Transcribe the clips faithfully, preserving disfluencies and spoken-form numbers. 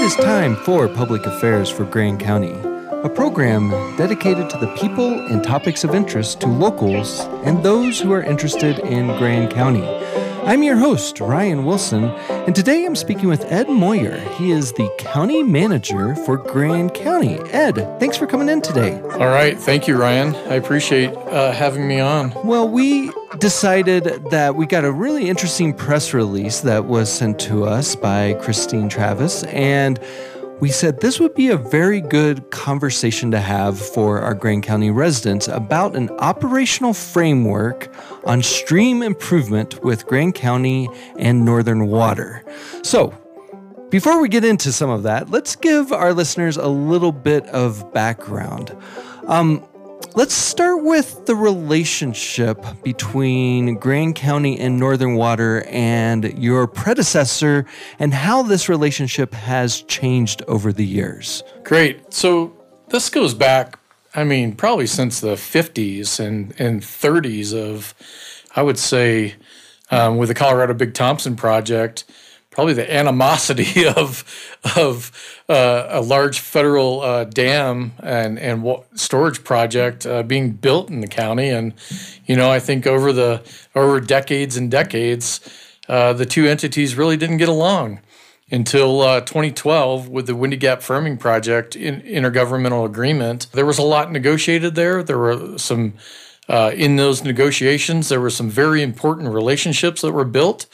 is time for Public Affairs for Grand County, a program dedicated to the people and topics of interest to locals and those who are interested in Grand County. I'm your host, Ryan Wilson, and today I'm speaking with Ed Moyer. He is the county manager for Grand County. Ed, thanks for coming in today. All right. Thank you, Ryan. I appreciate uh, having me on. Well, we decided that we got a really interesting press release that was sent to us by Christine Travis, and we said this would be a very good conversation to have for our Grand County residents about an operational framework on stream improvement with Grand County and Northern Water. So, before we get into some of that, let's give our listeners a little bit of background. Um, let's start with the relationship between Grand County and Northern Water and your predecessor and how this relationship has changed over the years. Great. So this goes back, I mean, probably since the fifties and, and thirties of, I would say, um, with the Colorado Big Thompson project, probably the animosity of of uh, a large federal uh, dam and and wa- storage project uh, being built in the county, and you know I think over the over decades and decades, uh, the two entities really didn't get along until uh, twenty twelve with the Windy Gap Firming Project in, intergovernmental agreement. There was a lot negotiated there. There were some uh, in those negotiations. There were some very important relationships that were built,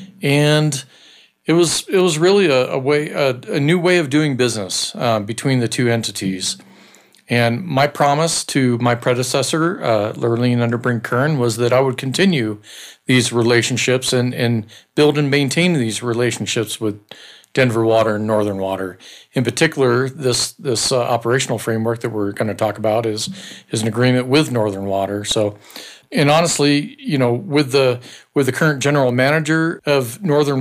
and It was it was really a, a way a, a new way of doing business uh, between the two entities, and my promise to my predecessor, uh, Lurleen Underbrink Kern, was that I would continue these relationships and and build and maintain these relationships with Denver Water and Northern Water. In particular, this this uh, operational framework that we're going to talk about is is an agreement with Northern Water. So. And honestly, you know, with the with the current general manager of Northern